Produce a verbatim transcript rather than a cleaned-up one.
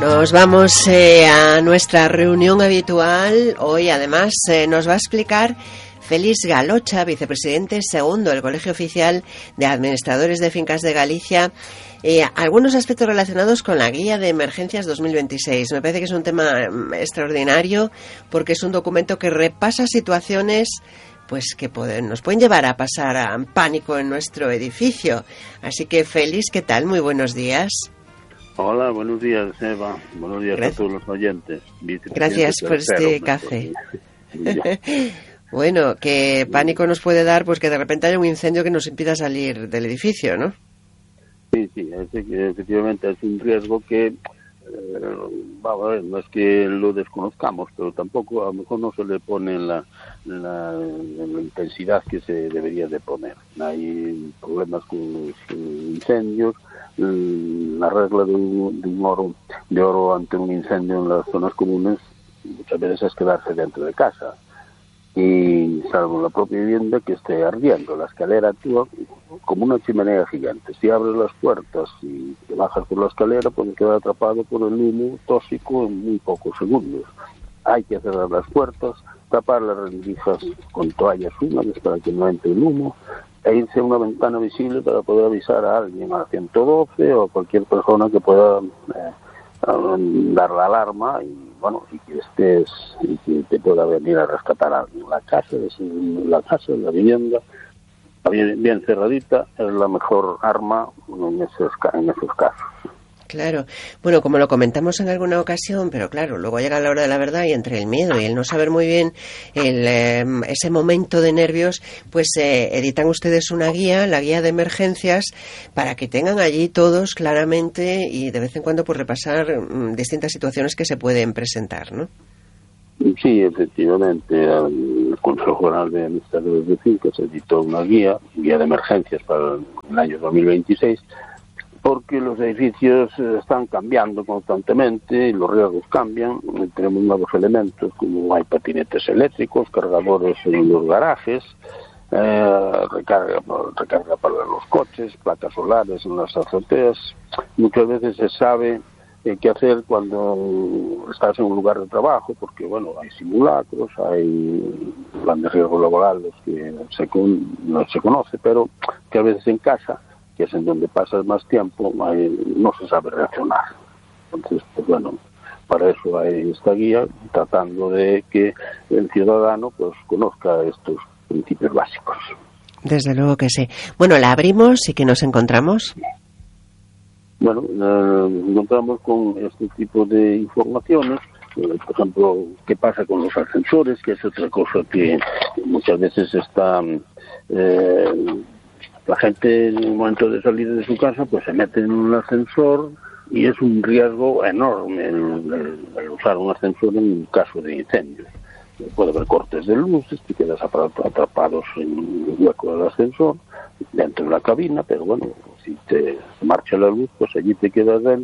Nos vamos eh, a nuestra reunión habitual. Hoy, además, eh, nos va a explicar Félix Galocha, vicepresidente segundo del Colegio Oficial de Administradores de Fincas de Galicia, eh, algunos aspectos relacionados con la Guía de Emergencias dos mil veintiséis. Me parece que es un tema extraordinario porque es un documento que repasa situaciones pues que pueden, nos pueden llevar a pasar a pánico en nuestro edificio. Así que, Félix, ¿qué tal? Muy buenos días. Hola, buenos días, Eva. Buenos días Gracias. a todos los oyentes. Gracias por este café. Bueno, ¿qué pánico nos puede dar? Pues que de repente haya un incendio que nos impida salir del edificio, ¿no? Sí, sí, efectivamente es un riesgo que, eh, vamos a ver, no es que lo desconozcamos, pero tampoco a lo mejor no se le pone la, la, la intensidad que se debería de poner. Hay problemas con los incendios, la regla de un, de un oro de oro ante un incendio en las zonas comunes muchas veces es quedarse dentro de casa, y salvo la propia vivienda que esté ardiendo. La escalera actúa como una chimenea gigante. Si abres las puertas y te bajas por la escalera, puedes quedar atrapado por el humo tóxico en muy pocos segundos. Hay que cerrar las puertas, tapar las rendijas con toallas húmedas para que no entre el humo, e irse a una ventana visible para poder avisar a alguien, a ciento doce o a cualquier persona que pueda eh, dar la alarma y bueno, y que estés y que te pueda venir a rescatar a alguien. La casa, es, la casa, la vivienda, bien, bien cerradita, es la mejor arma en esos, en esos casos. Claro. Bueno, como lo comentamos en alguna ocasión, pero claro, luego llega la hora de la verdad y entre el miedo y el no saber muy bien el, eh, ese momento de nervios, pues eh, editan ustedes una guía, la guía de emergencias, para que tengan allí todos claramente y de vez en cuando pues repasar mm, distintas situaciones que se pueden presentar, ¿no? Sí, efectivamente, el Consejo General de Administradores de Fincas editó una guía, guía de emergencias para el año dos mil veintiséis, porque los edificios están cambiando constantemente y los riesgos cambian. Tenemos nuevos elementos como hay patinetes eléctricos, cargadores en los garajes, eh, recarga, recarga para los coches, placas solares en las azoteas. Muchas veces se sabe eh, qué hacer cuando estás en un lugar de trabajo, porque bueno, hay simulacros, hay plan de riesgo laboral los que se con, no se conoce, pero que a veces en casa, que es en donde pasas más tiempo, no se sabe reaccionar. Entonces, pues bueno, para eso hay esta guía, tratando de que el ciudadano pues conozca estos principios básicos. Desde luego que sí. Bueno, la abrimos y que nos encontramos. Bueno, eh, nos encontramos con este tipo de informaciones. Eh, por ejemplo, qué pasa con los ascensores, que es otra cosa que muchas veces está... Eh, La gente en el momento de salir de su casa pues se mete en un ascensor y es un riesgo enorme el, el, el usar un ascensor en caso de incendios. Puede haber cortes de luces, te quedas atrapados en el hueco del ascensor, dentro de la cabina, pero bueno, si te marcha la luz, pues allí te quedas dentro.